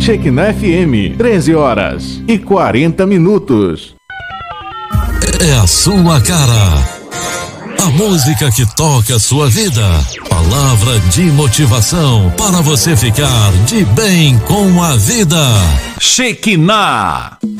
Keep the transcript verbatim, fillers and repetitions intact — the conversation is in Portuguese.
Shekinah F M, treze horas e quarenta minutos. É a sua cara. A música que toca a sua vida. Palavra de motivação para você ficar de bem com a vida. Shekinah.